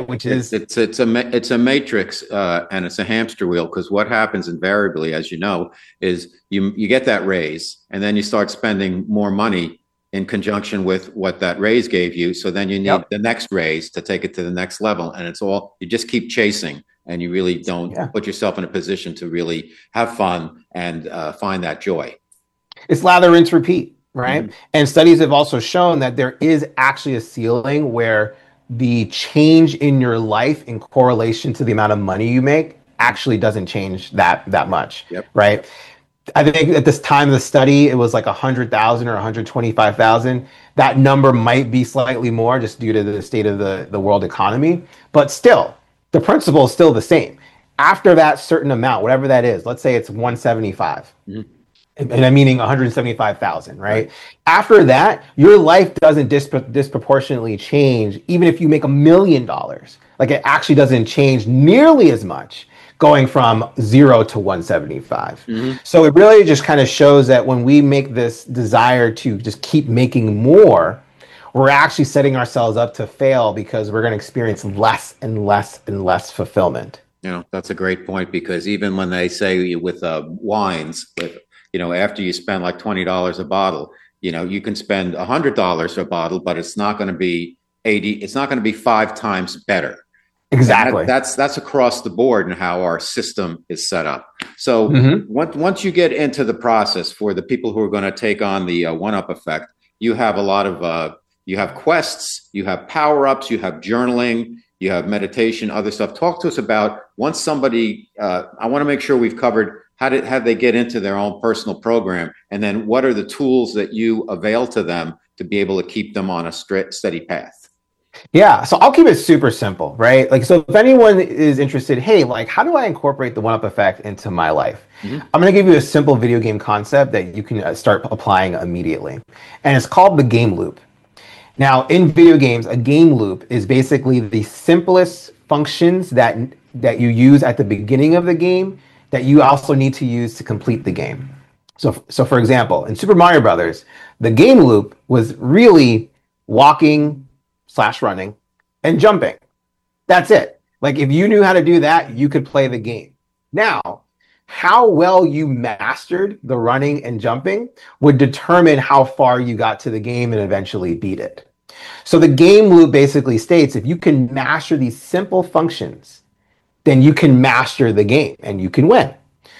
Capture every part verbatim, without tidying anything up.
which It's is it's it's a ma- it's a matrix, uh, and it's a hamster wheel, because what happens invariably, as you know, is you you get that raise, and then you start spending more money in conjunction with what that raise gave you. So then you need yep, the next raise to take it to the next level, and it's all you just keep chasing, and you really don't yeah. put yourself in a position to really have fun and uh, find that joy. It's lather, rinse, repeat, Mhm. right? And studies have also shown that there is actually a ceiling where the change in your life in correlation to the amount of money you make actually doesn't change that that much, Yep. right? I think at this time of the study, it was like a hundred thousand or one hundred twenty-five thousand. That number might be slightly more just due to the state of the, the world economy, but still, the principle is still the same. After that certain amount, whatever that is, let's say it's one seventy-five, Mhm. and I'm meaning one hundred seventy-five thousand, Right. right? After that, your life doesn't disp- disproportionately change, even if you make a million dollars. Like it actually doesn't change nearly as much going from zero to one seventy-five. Mhm. So it really just kind of shows that when we make this desire to just keep making more, we're actually setting ourselves up to fail because we're going to experience less and less and less fulfillment. You know, that's a great point, because even when they say with uh, wines, with you know, after you spend like twenty dollars a bottle, you know, you can spend a hundred dollars a bottle, but it's not going to be eighty. It's not going to be five times better. And that, Exactly. that's that's across the board in how our system is set up. So Mm-hmm. once once you get into the process, for the people who are going to take on the uh, one up effect, you have a lot of uh, you have quests, you have power ups, you have journaling, you have meditation, other stuff. Talk to us about once somebody. Uh, I want to make sure we've covered how did how they get into their own personal program, and then what are the tools that you avail to them to be able to keep them on a straight, steady path. Yeah, so I'll keep it super simple, right? Like, so if anyone is interested, hey, like, how do I incorporate the one-up effect into my life? Mhm. I'm going to give you a simple video game concept that you can uh, start applying immediately. And it's called the game loop. Now, in video games, a game loop is basically the simplest functions that that you use at the beginning of the game that you also need to use to complete the game. So, so for example, in Super Mario Brothers, the game loop was really walking slash running and jumping. That's it. Like if you knew how to do that, you could play the game. Now, how well you mastered the running and jumping would determine how far you got to the game and eventually beat it. So the game loop basically states if you can master these simple functions, then you can master the game and you can win.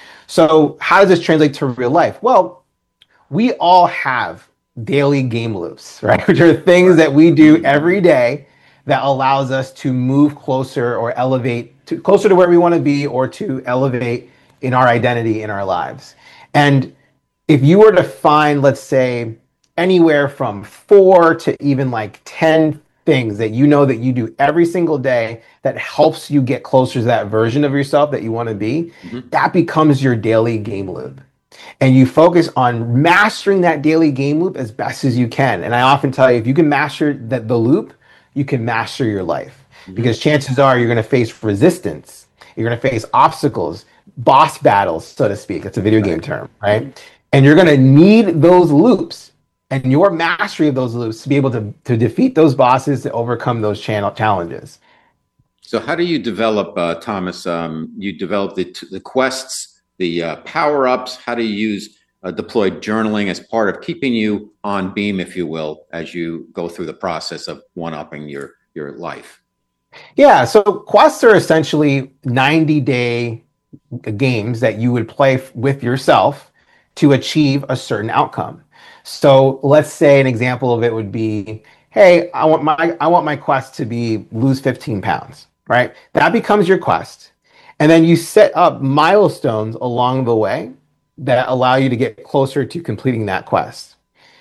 So how does this translate to real life? Well, we all have daily game loops, right? Which are things that we do every day that allows us to move closer or elevate to closer to where we want to be or to elevate in our identity in our lives. And if you were to find, let's say, anywhere from four to even like ten things that you know that you do every single day that helps you get closer to that version of yourself that you want to be, Mhm. that becomes your daily game loop. And you focus on mastering that daily game loop as best as you can. And I often tell you, if you can master that the loop, you can master your life. Mhm. Because chances are you're going to face resistance. You're going to face obstacles, boss battles, so to speak. It's a video game Right. term, right? And you're going to need those loops and your mastery of those loops to be able to, to defeat those bosses, to overcome those channel challenges. So how do you develop, uh, Thomas? Um, you develop the the quests, the uh, power ups. How do you use uh, deployed journaling as part of keeping you on beam, if you will, as you go through the process of one upping your your life? Yeah, so quests are essentially ninety day games that you would play f- with yourself to achieve a certain outcome. So let's say an example of it would be, hey, I want my I want my quest to be lose fifteen pounds, right? That becomes your quest. And then you set up milestones along the way that allow you to get closer to completing that quest.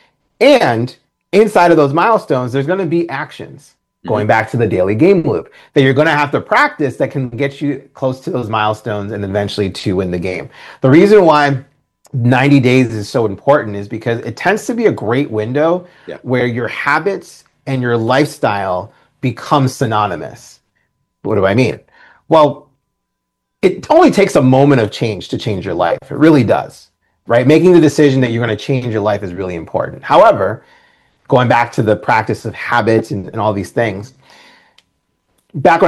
And inside of those milestones, there's going to be actions going Mhm. back to the daily game loop that you're going to have to practice that can get you close to those milestones and eventually to win the game. The reason why ninety days is so important is because it tends to be a great window Yeah. where your habits and your lifestyle become synonymous. What do I mean? Well, it only takes a moment of change to change your life. It really does, right? Making the decision that you're going to change your life is really important. However, going back to the practice of habits and, and all these things, back when